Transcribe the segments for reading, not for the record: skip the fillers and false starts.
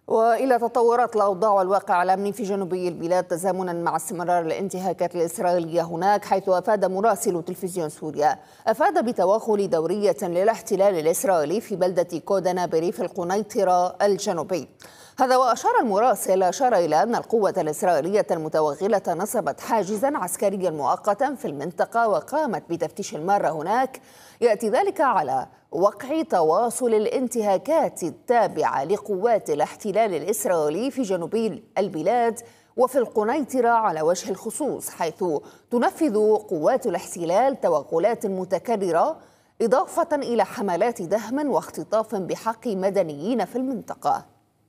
وإلى تطورات الأوضاع والواقع الأمني في جنوبي البلاد تزامنا مع استمرار الانتهاكات الإسرائيلية هناك، حيث أفاد مراسل تلفزيون سوريا بتوغل دورية للاحتلال الإسرائيلي في بلدة كودنا بريف القنيطرة الجنوبي. هذا وأشار المراسل إلى أن القوة الإسرائيلية المتوغلة نصبت حاجزا عسكريا مؤقتا في المنطقة وقامت بتفتيش المارة هناك، يأتي ذلك على وقع تواصل الانتهاكات التابعة لقوات الاحتلال الإسرائيلي في جنوب البلاد وفي القنيطرة على وجه الخصوص، حيث تنفذ قوات الاحتلال توغلات متكررة إضافة إلى حملات دهم واختطاف بحق مدنيين في المنطقة.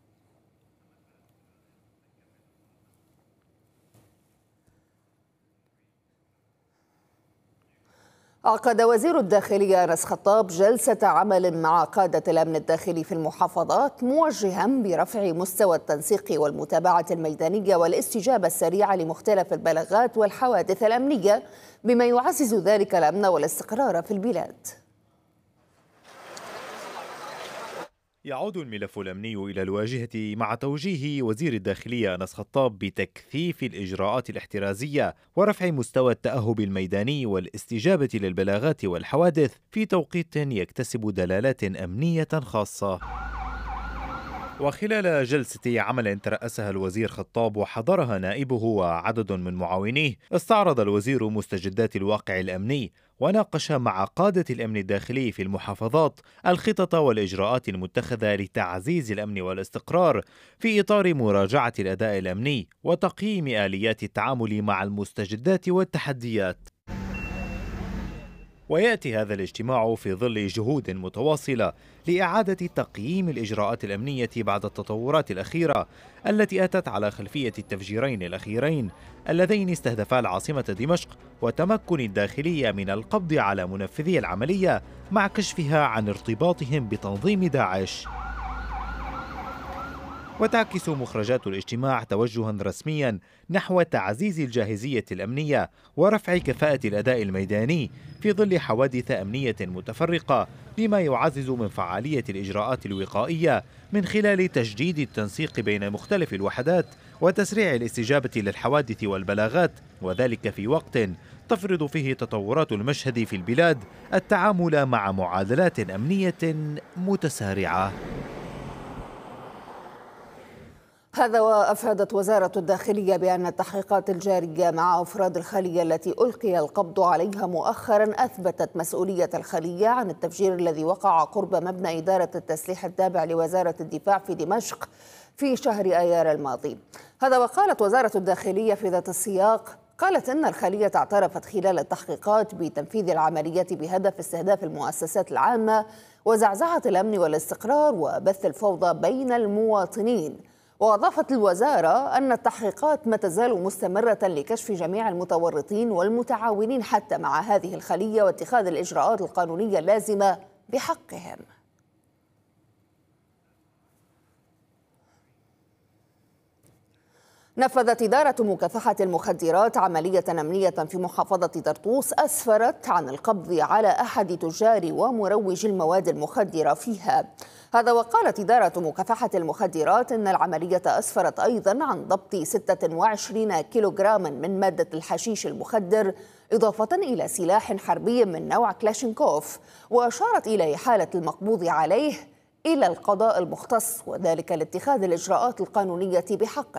عقد وزير الداخلية أنس خطاب جلسة عمل مع قادة الأمن الداخلي في المحافظات، موجها برفع مستوى التنسيق والمتابعة الميدانية والاستجابة السريعة لمختلف البلاغات والحوادث الأمنية، بما يعزز ذلك الأمن والاستقرار في البلاد. يعود الملف الأمني إلى الواجهة مع توجيه وزير الداخلية أنس خطاب بتكثيف الإجراءات الاحترازية ورفع مستوى التأهب الميداني والاستجابة للبلاغات والحوادث في توقيت يكتسب دلالات أمنية خاصة. وخلال جلسة عمل ترأسها الوزير خطاب وحضرها نائبه وعدد من معاونيه، استعرض الوزير مستجدات الواقع الأمني وناقش مع قادة الأمن الداخلي في المحافظات الخطط والإجراءات المتخذة لتعزيز الأمن والاستقرار في إطار مراجعة الأداء الأمني وتقييم آليات التعامل مع المستجدات والتحديات. ويأتي هذا الاجتماع في ظل جهود متواصلة لإعادة تقييم الإجراءات الأمنية بعد التطورات الأخيرة التي أتت على خلفية التفجيرين الأخيرين اللذين استهدفا العاصمة دمشق وتمكن الداخلية من القبض على منفذي العملية مع كشفها عن ارتباطهم بتنظيم داعش. وتعكس مخرجات الاجتماع توجها رسميا نحو تعزيز الجاهزية الأمنية ورفع كفاءة الأداء الميداني في ظل حوادث أمنية متفرقة، بما يعزز من فعالية الإجراءات الوقائية من خلال تجديد التنسيق بين مختلف الوحدات وتسريع الاستجابة للحوادث والبلاغات، وذلك في وقت تفرض فيه تطورات المشهد في البلاد التعامل مع معادلات أمنية متسارعة. هذا وأفادت وزارة الداخلية بأن التحقيقات الجارية مع أفراد الخلية التي ألقي القبض عليها مؤخرا أثبتت مسؤولية الخلية عن التفجير الذي وقع قرب مبنى إدارة التسليح التابع لوزارة الدفاع في دمشق في شهر آيار الماضي. هذا وقالت وزارة الداخلية في ذات السياق، قالت إن الخلية اعترفت خلال التحقيقات بتنفيذ العملية بهدف استهداف المؤسسات العامة وزعزعة الأمن والاستقرار وبث الفوضى بين المواطنين. وأضافت الوزارة أن التحقيقات ما تزال مستمرة لكشف جميع المتورطين والمتعاونين حتى مع هذه الخلية واتخاذ الإجراءات القانونية اللازمة بحقهم. نفذت إدارة مكافحة المخدرات عملية أمنية في محافظة طرطوس أسفرت عن القبض على أحد تجار ومروج المواد المخدرة فيها. هذا وقالت إدارة مكافحة المخدرات إن العملية أسفرت أيضا عن ضبط 26 كيلوغراما من مادة الحشيش المخدر، إضافة إلى سلاح حربي من نوع كلاشينكوف، وأشارت إلى إحالة المقبوض عليه إلى القضاء المختص، وذلك لاتخاذ الإجراءات القانونية بحقه.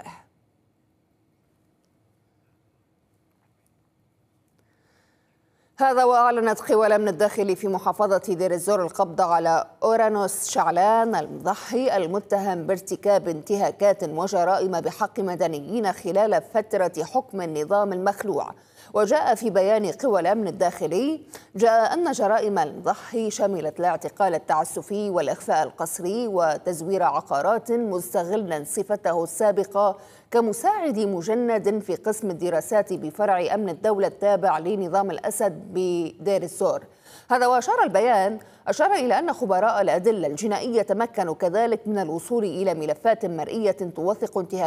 هذا وأعلنت قوى الأمن الداخلي في محافظة دير الزور القبض على أورانوس شعلان المضحي المتهم بارتكاب انتهاكات وجرائم بحق مدنيين خلال فترة حكم النظام المخلوع. وجاء في بيان قوى الأمن الداخلي أن جرائم المضحي شملت الاعتقال التعسفي والإخفاء القسري وتزوير عقارات مستغلا صفته السابقة كمساعد مجند في قسم الدراسات بفرع أمن الدولة التابع لنظام الأسد بدير الزور. هذا وأشار البيان إلى أن خبراء الأدلة الجنائية تمكنوا كذلك من الوصول إلى ملفات مرئية توثق انتهاكات